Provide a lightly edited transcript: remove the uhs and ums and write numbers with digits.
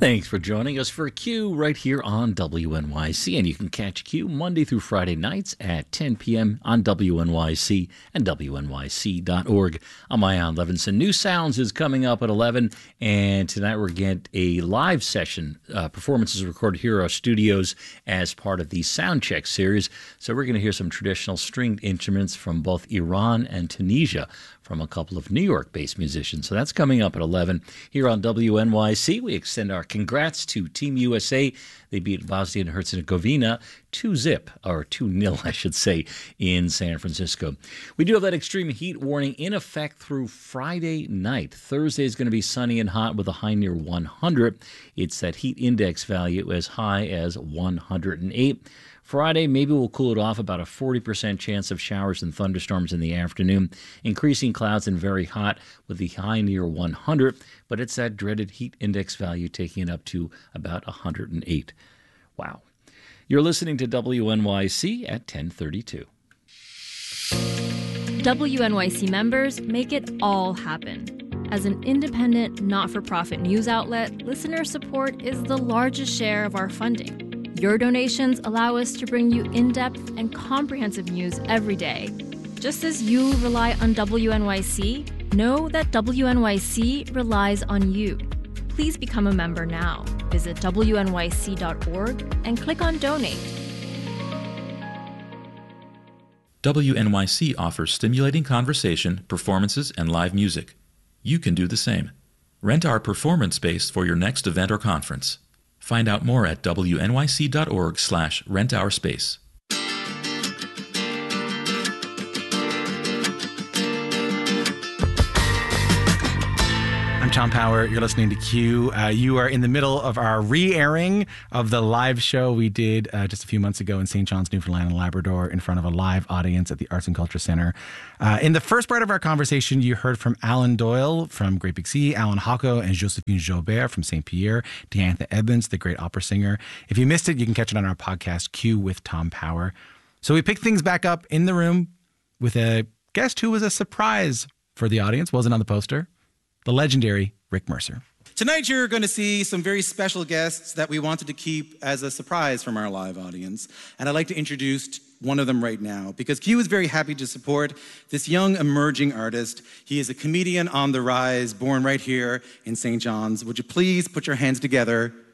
Thanks for joining us for Q right here on WNYC. And you can catch Q Monday through Friday nights at 10 p.m. on WNYC and WNYC.org. I'm Ian Levinson. New Sounds is coming up at 11. And tonight we're getting a live session. Performances recorded here at our studios as part of the Soundcheck series. So we're going to hear some traditional stringed instruments from both Iran and Tunisia from a couple of New York-based musicians. So that's coming up at 11 here on WNYC. We extend our congrats to Team USA. They beat Bosnia and Herzegovina 2-0, or 2-0, I should say, in San Francisco. We do have that extreme heat warning in effect through Friday night. Thursday is going to be sunny and hot with a high near 100. It's that heat index value as high as 108. Friday, maybe we'll cool it off, about a 40% chance of showers and thunderstorms in the afternoon. Increasing clouds and very hot with the high near 100, but it's that dreaded heat index value taking it up to about 108. Wow. You're listening to WNYC at 1032. WNYC members make it all happen. As an independent, not-for-profit news outlet, listener support is the largest share of our funding. Your donations allow us to bring you in-depth and comprehensive news every day. Just as you rely on WNYC, know that WNYC relies on you. Please become a member now. Visit WNYC.org and click on Donate. WNYC offers stimulating conversation, performances, and live music. You can do the same. Rent our performance space for your next event or conference. Find out more at wnyc.org/rentourspace. I'm Tom Power. You're listening to Q. You are in the middle of our re-airing of the live show we did just a few months ago in St. John's, Newfoundland and Labrador in front of a live audience at the Arts and Culture Centre. In the first part of our conversation, you heard from Alan Doyle from Great Big Sea, Alan Hocko and Josephine Joubert from St. Pierre, Diantha Evans, the great opera singer. If you missed it, you can catch it on our podcast, Q with Tom Power. So we picked things back up in the room with a guest who was a surprise for the audience, wasn't on the poster. The legendary Rick Mercer. Tonight you're going to see some very special guests that we wanted to keep as a surprise from our live audience. And I'd like to introduce one of them right now because Q is very happy to support this young emerging artist. He is a comedian on the rise, born right here in St. John's. Would you please put your hands together